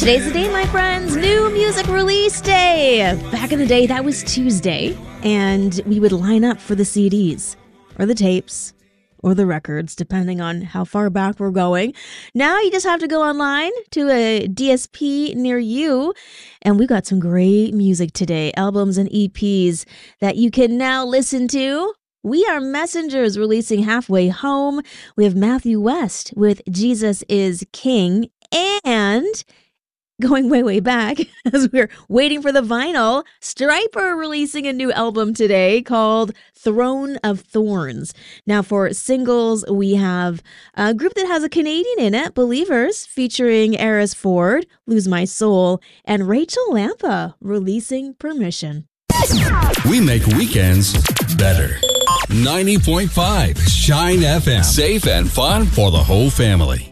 Today's the day, my friends. New music release day. Back in the day, that was Tuesday, and we would line up for the CDs or the tapes or the records, depending on how far back we're going. Now you just have to go online to a DSP near you, and we got some great music today, albums and EPs that you can now listen to. We are Messengers releasing Halfway Home. We have Matthew West with Jesus is King, and going way back, as we're waiting for the vinyl, Stryper releasing a new album today called Throne of Thorns. Now for singles, we have a group that has a Canadian in it, Believers, featuring Eris Ford, Lose My Soul, and Rachel Lampa releasing Permission. We make weekends better. 90.5 Shine FM. Safe and fun for the whole family.